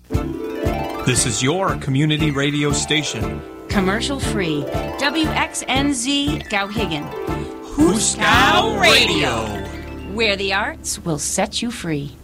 This is your community radio station. Commercial free. WXNZ Skowhegan. Huskow Radio. Where the arts will set you free.